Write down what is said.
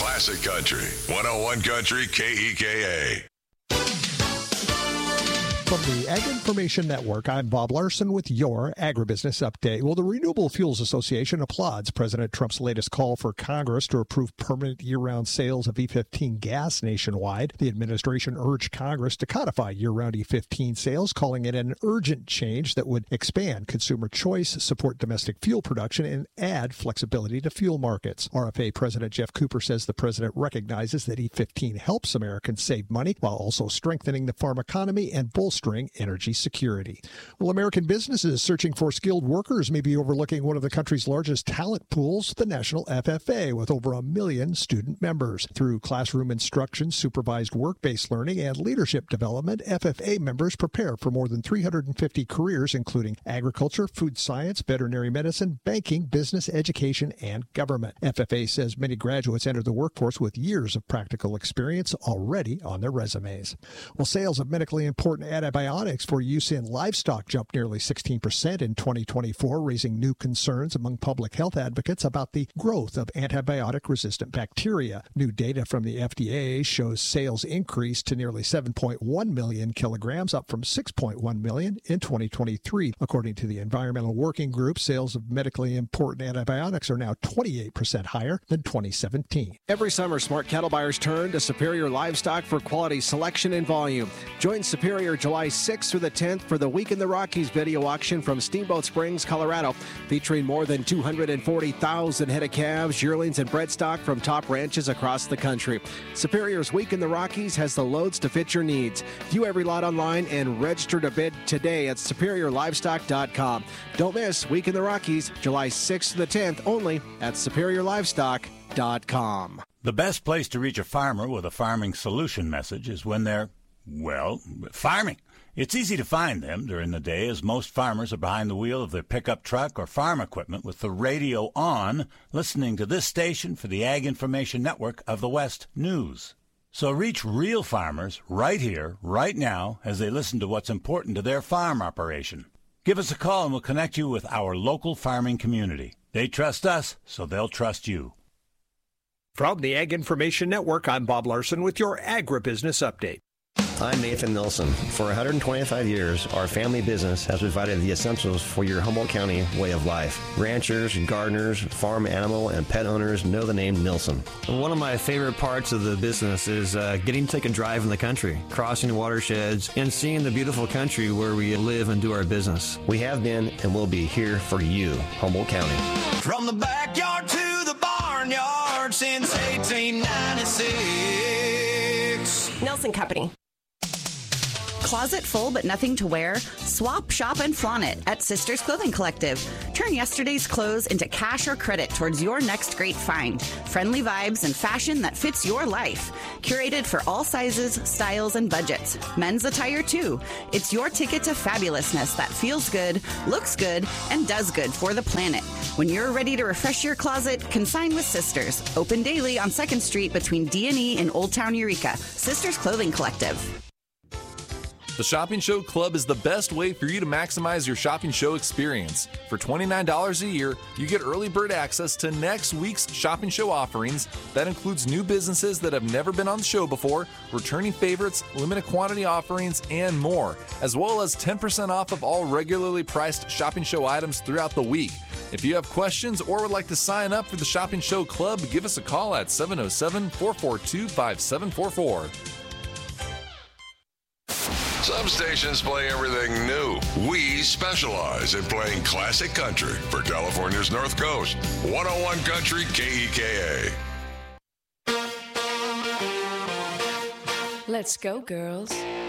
Classic Country, 101 Country KEKA. From the Ag Information Network, I'm Bob Larson with your Agribusiness Update. Well, the Renewable Fuels Association applauds President Trump's latest call for Congress to approve permanent year-round sales of E15 gas nationwide. The administration urged Congress to codify year-round E15 sales, calling it an urgent change that would expand consumer choice, support domestic fuel production, and add flexibility to fuel markets. RFA President Jeff Cooper says the president recognizes that E15 helps Americans save money while also strengthening the farm economy and bolstering energy security. Well, American businesses searching for skilled workers may be overlooking one of the country's largest talent pools, the National FFA, with over 1 million student members. Through classroom instruction, supervised work-based learning, and leadership development, FFA members prepare for more than 350 careers, including agriculture, food science, veterinary medicine, banking, business, education, and government. FFA says many graduates enter the workforce with years of practical experience already on their resumes. Well, sales of medically important antibiotics for use in livestock jumped nearly 16% in 2024, raising new concerns among public health advocates about the growth of antibiotic-resistant bacteria. New data from the FDA shows sales increased to nearly 7.1 million kilograms, up from 6.1 million in 2023. According to the Environmental Working Group, sales of medically important antibiotics are now 28% higher than 2017. Every summer, smart cattle buyers turn to Superior Livestock for quality selection and volume. Join Superior July 6th through the 10th for the Week in the Rockies video auction from Steamboat Springs, Colorado, featuring more than 240,000 head of calves, yearlings, and bred stock from top ranches across the country. Superior's Week in the Rockies has the loads to fit your needs. View every lot online and register to bid today at superiorlivestock.com. Don't miss Week in the Rockies, July 6th to the 10th, only at superiorlivestock.com. The best place to reach a farmer with a farming solution message is when they're, well, farming. It's easy to find them during the day, as most farmers are behind the wheel of their pickup truck or farm equipment with the radio on, listening to this station for the Ag Information Network of the West News. So reach real farmers right here, right now, as they listen to what's important to their farm operation. Give us a call and we'll connect you with our local farming community. They trust us, so they'll trust you. From the Ag Information Network, I'm Bob Larson with your Agribusiness Update. I'm Nathan Nilsson. For 125 years, our family business has provided the essentials for your Humboldt County way of life. Ranchers, gardeners, farm animal, and pet owners know the name Nilsson. One of my favorite parts of the business is getting to take a drive in the country, crossing watersheds, and seeing the beautiful country where we live and do our business. We have been and will be here for you, Humboldt County. From the backyard to the barnyard since 1896. Nelson Company. Closet full but nothing to wear? Swap, shop, and flaunt it at Sisters Clothing Collective. Turn yesterday's clothes into cash or credit towards your next great find. Friendly vibes and fashion that fits your life. Curated for all sizes, styles, and budgets. Men's attire, too. It's your ticket to fabulousness that feels good, looks good, and does good for the planet. When you're ready to refresh your closet, consign with Sisters. Open daily on 2nd Street between D&E and Old Town Eureka. Sisters Clothing Collective. The Shopping Show Club is the best way for you to maximize your shopping show experience. For $29 a year, you get early bird access to next week's shopping show offerings. That includes new businesses that have never been on the show before, returning favorites, limited quantity offerings, and more, as well as 10% off of all regularly priced shopping show items throughout the week. If you have questions or would like to sign up for the Shopping Show Club, give us a call at 707-442-5744. Some stations play everything new. We specialize in playing classic country for California's North Coast. 101 Country KEKA. Let's go, girls.